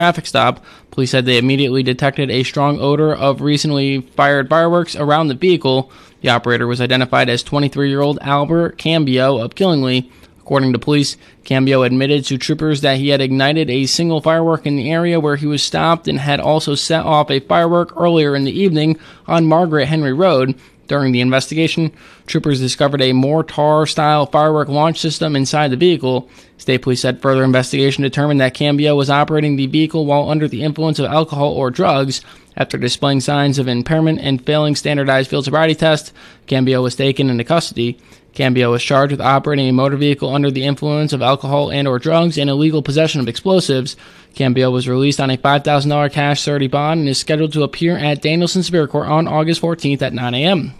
traffic stop. Police said they immediately detected a strong odor of recently fired fireworks around the vehicle. The operator was identified as 23-year-old Albert Cambio of Killingly. According to police, Cambio admitted to troopers that he had ignited a single firework in the area where he was stopped and had also set off a firework earlier in the evening on Margaret Henry Road. During the investigation, troopers discovered a mortar-style firework launch system inside the vehicle. State police said further investigation determined that Cambio was operating the vehicle while under the influence of alcohol or drugs. After displaying signs of impairment and failing standardized field sobriety tests, Cambio was taken into custody. Cambio was charged with operating a motor vehicle under the influence of alcohol and or drugs and illegal possession of explosives. Cambio was released on a $5,000 cash surety bond and is scheduled to appear at Danielson Superior Court on August 14th at 9 a.m.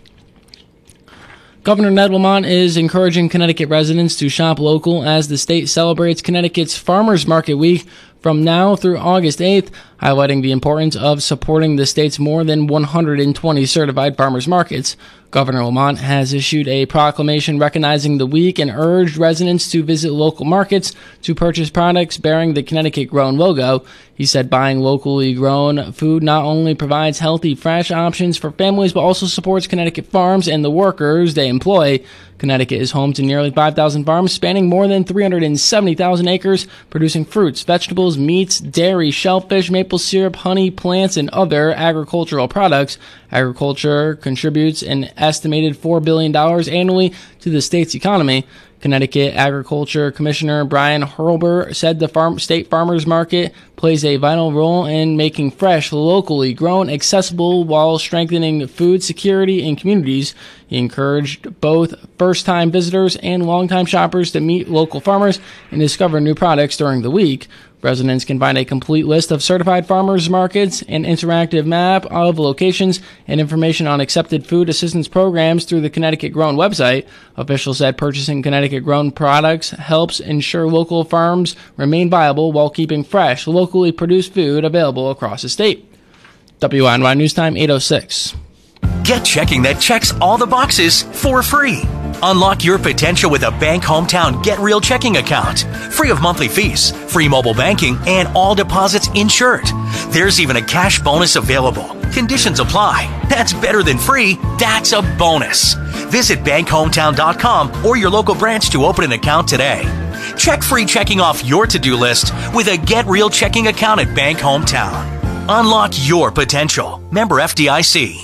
Governor Ned Lamont is encouraging Connecticut residents to shop local as the state celebrates Connecticut's Farmers Market Week from now through August 8th, highlighting the importance of supporting the state's more than 120 certified farmers markets. Governor Lamont has issued a proclamation recognizing the week and urged residents to visit local markets to purchase products bearing the Connecticut Grown logo. He said buying locally grown food not only provides healthy, fresh options for families, but also supports Connecticut farms and the workers they employ. Connecticut is home to nearly 5,000 farms spanning more than 370,000 acres, producing fruits, vegetables, meats, dairy, shellfish, maple syrup, honey, plants, and other agricultural products. Agriculture contributes an estimated $4 billion annually to the state's economy. Connecticut Agriculture Commissioner Brian Hurlbur said the state farmers market plays a vital role in making fresh, locally grown accessible while strengthening food security in communities. He encouraged both first-time visitors and long-time shoppers to meet local farmers and discover new products during the week. Residents can find a complete list of certified farmers markets, an interactive map of locations, and information on accepted food assistance programs through the Connecticut Grown website. Officials said purchasing Connecticut Grown products helps ensure local farms remain viable while keeping fresh, locally produced food available across the state. WNY News Time, 8:06. Get checking that checks all the boxes for free. Unlock your potential with a Bank Hometown Get Real checking account. Free of monthly fees, free mobile banking, and all deposits insured. There's even a cash bonus available. Conditions apply. That's better than free. That's a bonus. Visit bankhometown.com or your local branch to open an account today. Check free checking off your to-do list with a Get Real checking account at Bank Hometown. Unlock your potential. Member FDIC.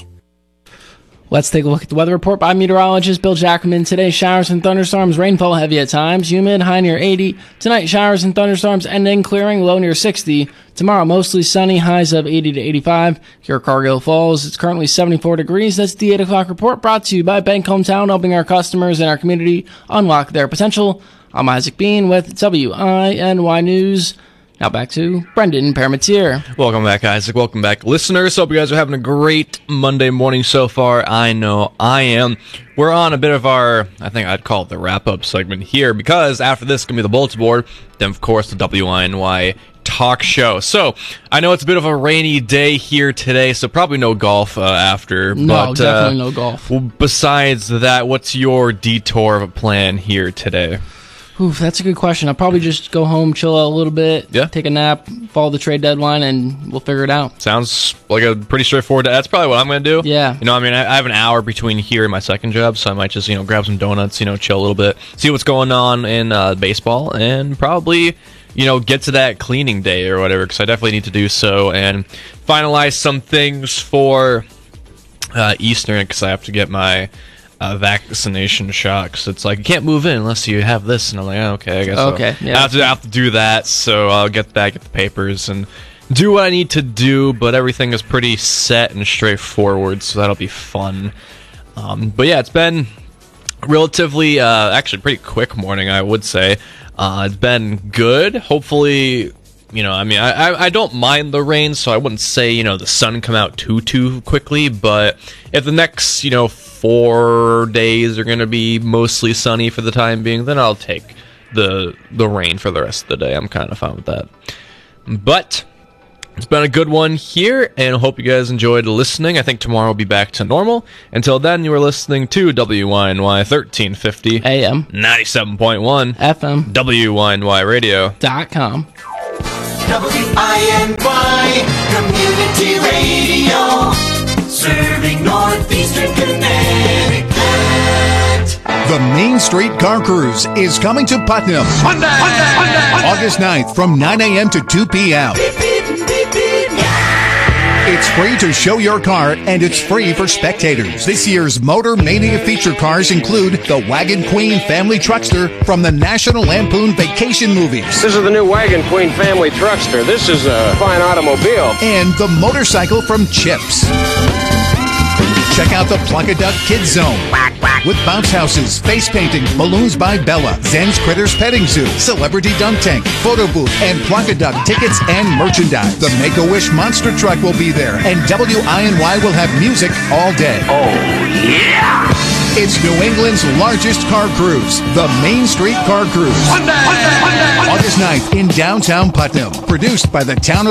Let's take a look at the weather report by meteorologist Bill Jackerman. Today, showers and thunderstorms, rainfall heavy at times, humid, high near 80. Tonight, showers and thunderstorms ending, clearing, low near 60. Tomorrow, mostly sunny, highs of 80 to 85. Here at Cargill Falls, it's currently 74 degrees. That's the 8 o'clock report brought to you by Bank Hometown, helping our customers and our community unlock their potential. I'm Isaac Bean with WINY News. Now back to Brendan Parmentier. Welcome back, Isaac. Welcome back, listeners. Hope you guys are having a great Monday morning so far. I know I am. We're on a bit of our, I think I'd call it the wrap-up segment here, because after this is going to be the bulletin board, then, of course, the WINY talk show. So, I know it's a bit of a rainy day here today, so probably no golf after. No, definitely no golf. Besides that, what's your detour plan here today? Oof, that's a good question. I'll probably just go home, chill out a little bit, take a nap, follow the trade deadline, and we'll figure it out. Sounds like a pretty straightforward day. That's probably what I'm going to do. Yeah. You know, I mean, I have an hour between here and my second job, so I might just, grab some donuts, chill a little bit, see what's going on in baseball, and probably, get to that cleaning day or whatever, because I definitely need to do so, and finalize some things for Eastern, because I have to get my vaccination shot, because it's like you can't move in unless you have this, and I'm like, okay, I guess I have to do that, so I'll get that, get the papers, and do what I need to do, but everything is pretty set and straightforward, so that'll be fun. But yeah, it's been relatively, actually pretty quick morning, I would say. It's been good. Hopefully, I don't mind the rain, so I wouldn't say, the sun come out too quickly, but if the next, 4 days are going to be mostly sunny for the time being, then I'll take the rain for the rest of the day. I'm kind of fine with that. But it's been a good one here, and I hope you guys enjoyed listening. I think tomorrow will be back to normal. Until then, you were listening to WINY 1350 AM 97.1 FM WINYradio.com. WINY Community Radio, serving Northeastern Connecticut. The Main Street Car Cruise is coming to Putnam. Monday. August 9th from 9 a.m. to 2 p.m. It's free to show your car, and it's free for spectators. This year's Motor Mania feature cars include the Wagon Queen Family Truckster from the National Lampoon Vacation movies. This is the new Wagon Queen Family Truckster. This is a fine automobile. And the motorcycle from Chips. Check out the Plunkaduck Kids Zone with bounce houses, face painting, balloons by Bella, Zen's Critters Petting Zoo, Celebrity Dunk Tank, photo booth, and Plunkaduck tickets and merchandise. The Make-A-Wish Monster Truck will be there, and WINY will have music all day. Oh, yeah! It's New England's largest car cruise, the Main Street Car Cruise. August 9th in downtown Putnam. Produced by the Town of